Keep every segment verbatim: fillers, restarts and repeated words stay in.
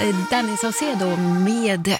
Danny Saucedo med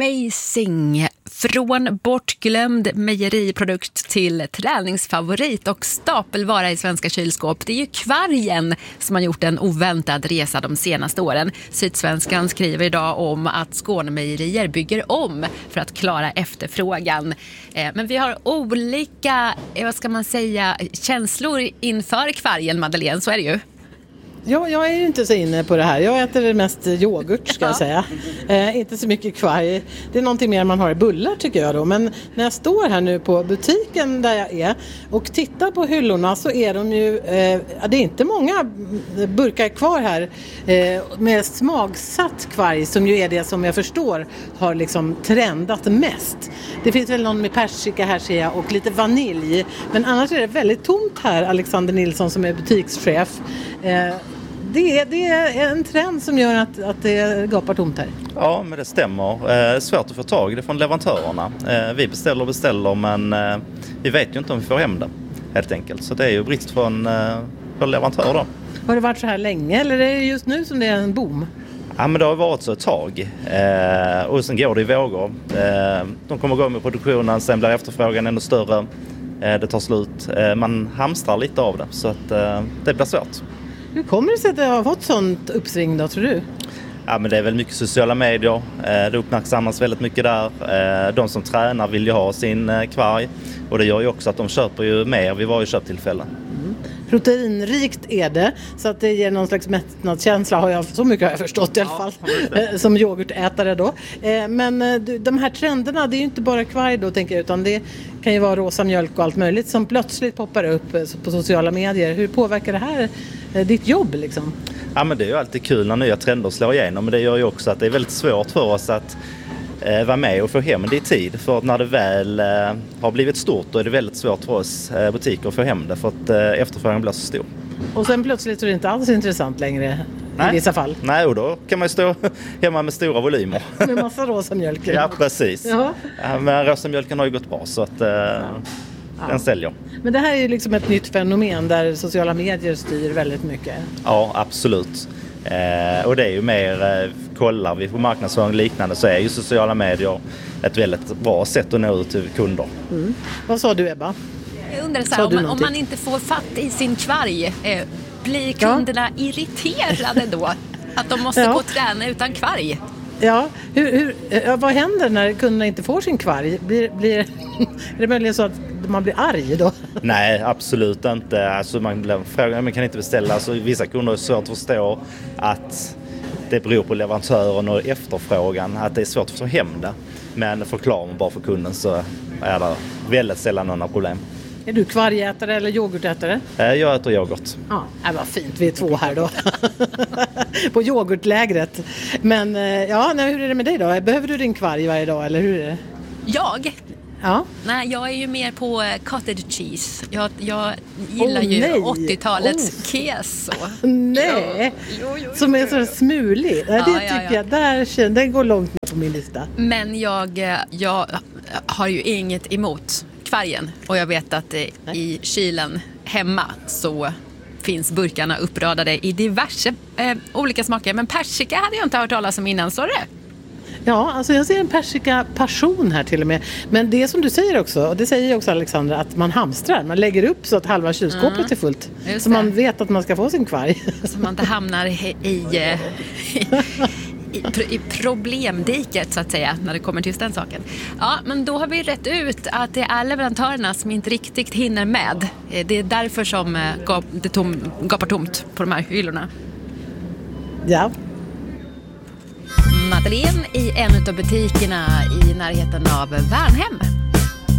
Amazing. Från bortglömd mejeriprodukt till träningsfavorit och stapelvara i svenska kylskåp. Det är ju Kvargen som har gjort en oväntad resa de senaste åren. Sydsvenskan skriver idag om att Skånemejerier bygger om för att klara efterfrågan. Men vi har olika, vad ska man säga, känslor inför Kvargen, Madeleine, så är det ju. Ja, jag är ju inte så inne på det här. Jag äter det mest yoghurt, ska jag säga. Eh, inte så mycket kvarg. Det är någonting mer man har i bullar, tycker jag då. Men när jag står här nu på butiken där jag är och tittar på hyllorna, så är de ju... Eh, det är inte många burkar kvar här eh, med smagsatt kvarg, som ju är det som jag förstår har liksom trendat mest. Det finns väl någon med persika här, ser jag, och lite vanilj. Men annars är det väldigt tomt här, Alexander Nilsson som är butikschef. Eh, Det är, det är en trend som gör att, att det gapar tomt här. Ja, men det stämmer. Eh, svårt att få tag i det från leverantörerna. Eh, vi beställer och beställer, men eh, vi vet ju inte om vi får hem det, helt enkelt. Så det är ju brist från, eh, från leverantör då. Har det varit så här länge, eller är det just nu som det är en boom? Ja, men det har varit så ett tag. Eh, och sen går det i vågor. Eh, de kommer gå med produktionen, sen blir efterfrågan ännu större. Eh, det tar slut. Eh, man hamstrar lite av det, så att eh, det blir svårt. Hur kommer det sig att det har fått sånt uppsving då, tror du? Ja, men det är väl mycket sociala medier. Det uppmärksammas väldigt mycket där. De som tränar vill ju ha sin kvarg. Och det gör ju också att de köper ju mer vid varje köptillfälle. Mm. Proteinrikt är det, så att det ger någon slags mättnadskänsla, har jag, så mycket har jag förstått i alla fall, ja, som yoghurtätare då. Men de här trenderna, det är ju inte bara kvarg då, tänker jag, utan det kan ju vara rosa mjölk och allt möjligt som plötsligt poppar upp på sociala medier. Hur påverkar det här ditt jobb liksom? Ja, men det är ju alltid kul när nya trender slår igenom, men det gör ju också att det är väldigt svårt för oss att eh, vara med och få hem det i tid. För att när det väl eh, har blivit stort, då är det väldigt svårt för oss eh, butiker att få hem det, för att eh, efterfrågan blir så stor. Och sen plötsligt är det inte alls intressant längre. Nej. I vissa fall. Nej, och då kan man ju stå hemma med stora volymer. Med massa rosa mjölk. Ja, precis. Ja. Men rosa mjölken har ju gått bra, så att eh, ja. den säljer. Men det här är ju liksom ett nytt fenomen där sociala medier styr väldigt mycket. Ja, absolut. Eh, och det är ju mer, eh, kollar vi på marknadsföring och liknande, så är ju sociala medier ett väldigt bra sätt att nå ut till kunder. Mm. Vad sa du, Ebba? Jag undrar så här, om, man, om man inte får fatt i sin kvarg, eh, blir kunderna ja. irriterade då? Att de måste ja. gå och träna utan kvarg? Ja, hur, hur, ja, vad händer när kunderna inte får sin kvarg? Blir, blir, är det möjligen så att man blir arg då? Nej, absolut inte. Alltså man blir frågan, man kan inte beställa. Alltså, vissa kunder är svårt att förstå att det beror på leverantören och efterfrågan, att det är svårt att få hem det. Men förklarar man bara för kunden, så är det väldigt sällan några problem. Är du kvargätare eller yoghurtätare? Jag äter yoghurt. Ja, det var fint. Vi är två här då. På yoghurtlägret. Men ja, nej, hur är det med dig då? Behöver du din kvarg varje dag, eller hur är det? Jag? Ja. Nej, jag är ju mer på cottage cheese. Jag, jag gillar oh, ju nej. åttiotalets oh. keso. Nej, ja. jo, jo, jo, som är så smulig. Ja, det tycker ja, ja. jag, där, den går långt ner på min lista. Men jag, jag har ju inget emot kvargen. Och jag vet att eh, i kylen hemma så finns burkarna uppradade i diverse eh, olika smaker. Men persika hade jag inte hört talas om innan, så det? Ja, alltså jag ser en persika passion här till och med. Men det som du säger också, och det säger också Alexandra, att man hamstrar. Man lägger upp så att halva kylskåpet mm. är fullt. Så man vet att man ska få sin kvarg. Så man inte hamnar i, i, i, i problemdiket, så att säga, när det kommer till just den saken. Ja, men då har vi rätt ut att det är leverantörerna som inte riktigt hinner med. Det är därför som det tom, gapar tomt på de här hyllorna. Ja. Madeleine i en av butikerna i närheten av Värnhem.